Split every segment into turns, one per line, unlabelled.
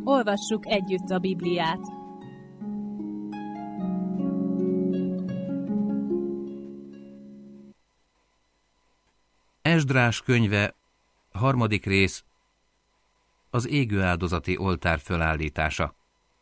Olvassuk együtt a Bibliát.
Esdrás könyve, 3. rész, az égőáldozati oltár fölállítása.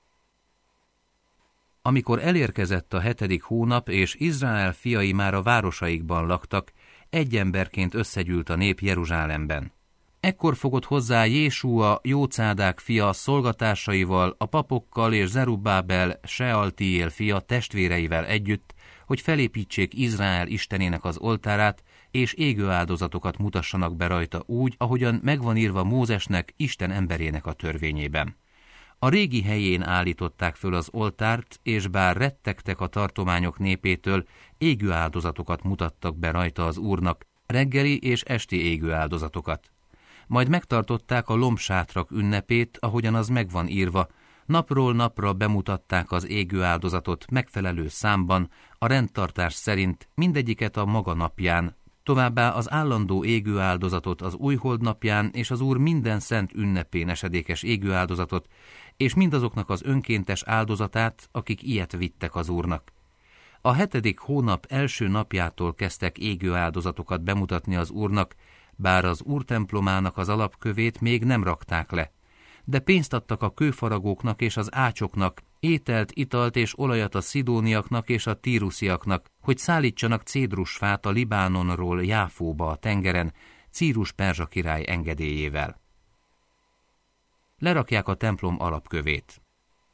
Amikor elérkezett a 7. hónap, és Izrael fiai már a városaikban laktak, egy emberként összegyűlt a nép Jeruzsálemben. Ekkor fogott hozzá Jésúa, Jócádák fia szolgatársaival, a papokkal és Zerubbábel, Sealtiél fia testvéreivel együtt, hogy felépítsék Izrael istenének az oltárát, és égőáldozatokat mutassanak be rajta úgy, ahogyan megvan írva Mózesnek, Isten emberének a törvényében. A régi helyén állították föl az oltárt, és bár rettegtek a tartományok népétől, égőáldozatokat mutattak be rajta az Úrnak, reggeli és esti égőáldozatokat. Majd megtartották a lombsátrak ünnepét, ahogyan az megvan írva, napról napra bemutatták az égőáldozatot megfelelő számban, a rendtartás szerint mindegyiket a maga napján, továbbá az állandó égőáldozatot az újhold napján és az Úr minden szent ünnepén esedékes égőáldozatot, és mindazoknak az önkéntes áldozatát, akik ilyet vittek az Úrnak. A 7. hónap első napjától kezdtek égőáldozatokat bemutatni az Úrnak, bár az Úr templomának az alapkövét még nem rakták le. De pénzt adtak a kőfaragóknak és az ácsoknak, ételt, italt és olajat a szidóniaknak és a tírusziaknak, hogy szállítsanak cédrusfát a Libánonról Jáfóba a tengeren, Círus perzsa király engedélyével. Lerakják a templom alapkövét.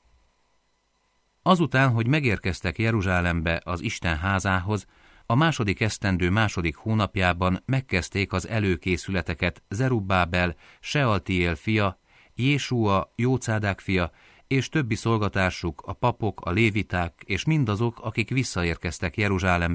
Azután, hogy megérkeztek Jeruzsálembe az Isten házához, a 2. esztendő 2. hónapjában megkezdték az előkészületeket Zerubbábel, Sealtiél fia, Jésúa, Jócádák fia, és többi szolgatársuk, a papok, a léviták, és mindazok, akik visszaérkeztek Jeruzsálembe